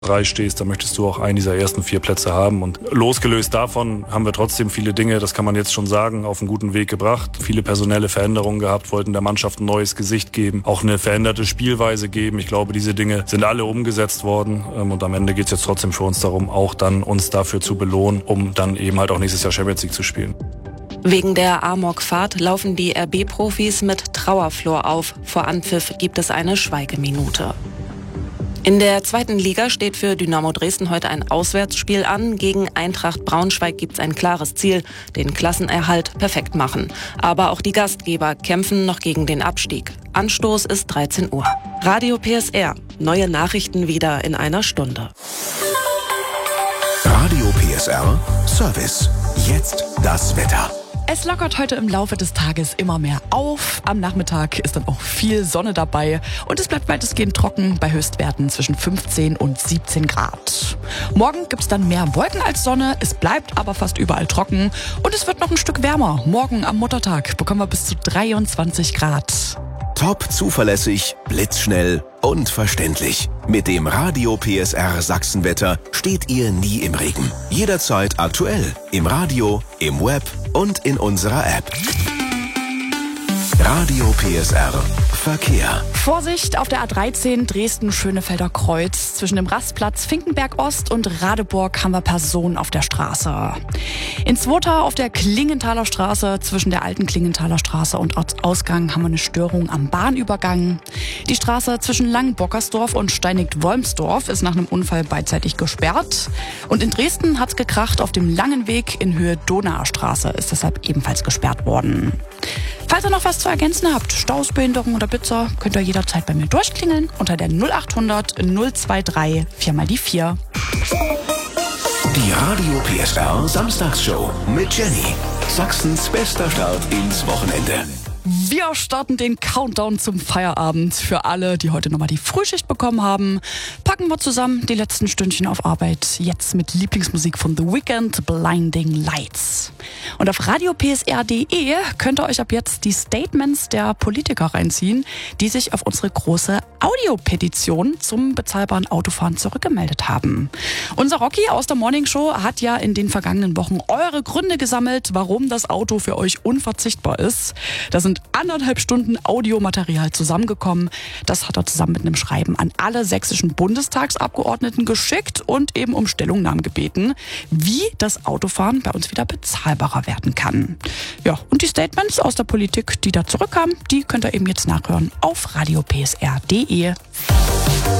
3 stehst, dann möchtest du auch einen dieser ersten 4 Plätze haben. Und losgelöst davon haben wir trotzdem viele Dinge, das kann man jetzt schon sagen, auf einen guten Weg gebracht. Viele personelle Veränderungen gehabt, wollten der Mannschaft ein neues Gesicht geben, auch eine veränderte Spielweise geben. Ich glaube, diese Dinge sind alle umgesetzt worden. Und am Ende geht es jetzt trotzdem für uns darum, auch dann uns dafür zu belohnen, um dann eben halt auch nächstes Jahr Champions League zu spielen. Wegen der Amok-Fahrt laufen die RB-Profis mit Trauerflor auf. Vor Anpfiff gibt es eine Schweigeminute. In der 2. Liga steht für Dynamo Dresden heute ein Auswärtsspiel an. Gegen Eintracht Braunschweig gibt es ein klares Ziel, den Klassenerhalt perfekt machen. Aber auch die Gastgeber kämpfen noch gegen den Abstieg. Anstoß ist 13 Uhr. Radio PSR. Neue Nachrichten wieder in einer Stunde. Radio PSR Service. Jetzt das Wetter. Es lockert heute im Laufe des Tages immer mehr auf. Am Nachmittag ist dann auch viel Sonne dabei und es bleibt weitestgehend trocken bei Höchstwerten zwischen 15 und 17 Grad. Morgen gibt es dann mehr Wolken als Sonne, es bleibt aber fast überall trocken und es wird noch ein Stück wärmer. Morgen am Muttertag bekommen wir bis zu 23 Grad. Top zuverlässig, blitzschnell und verständlich. Mit dem Radio PSR Sachsenwetter steht ihr nie im Regen. Jederzeit aktuell. Im Radio, im Web und in unserer App. Radio PSR Verkehr. Vorsicht auf der A13 Dresden-Schönefelder Kreuz. Zwischen dem Rastplatz Finkenberg Ost und Radeburg haben wir Personen auf der Straße. In Zwota auf der Klingenthaler Straße zwischen der alten Klingenthaler Straße und Ortsausgang haben wir eine Störung am Bahnübergang. Die Straße zwischen Langbockersdorf und Steinigt-Wolmsdorf ist nach einem Unfall beidseitig gesperrt. Und in Dresden hat's gekracht auf dem langen Weg in Höhe Donauer Straße ist deshalb ebenfalls gesperrt worden. Falls ihr noch was zu ergänzen habt, Staus, Behinderung oder Blitzer, könnt ihr jederzeit bei mir durchklingeln unter der 0800 023 4x4. Die Radio PSR Samstagsshow mit Jenny. Sachsens bester Start ins Wochenende. Wir starten den Countdown zum Feierabend. Für alle, die heute nochmal die Frühschicht bekommen haben, packen wir zusammen die letzten Stündchen auf Arbeit. Jetzt mit Lieblingsmusik von The Weeknd, Blinding Lights. Und auf radiopsr.de könnt ihr euch ab jetzt die Statements der Politiker reinziehen, die sich auf unsere große Audiopetition zum bezahlbaren Autofahren zurückgemeldet haben. Unser Rocky aus der Morning Show hat ja in den vergangenen Wochen eure Gründe gesammelt, warum das Auto für euch unverzichtbar ist. Da sind 1,5 Stunden Audiomaterial zusammengekommen. Das hat er zusammen mit einem Schreiben an alle sächsischen Bundestagsabgeordneten geschickt und eben um Stellungnahmen gebeten, wie das Autofahren bei uns wieder bezahlbarer werden kann. Ja, und die Statements aus der Politik, die da zurückkamen, die könnt ihr eben jetzt nachhören auf radiopsr.de.